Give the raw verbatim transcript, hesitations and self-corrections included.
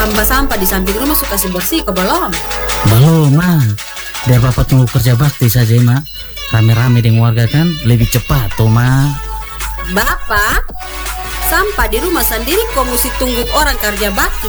sampah-sampah di samping rumah suka kasih bersih ke belum? Belum, Ma. Dia bapak tunggu kerja bakti saja, Ma. Rame-rame dengan warga kan lebih cepat, tuh, Ma. Bapak, sampah di rumah sendiri kok mesti tunggu orang kerja bakti.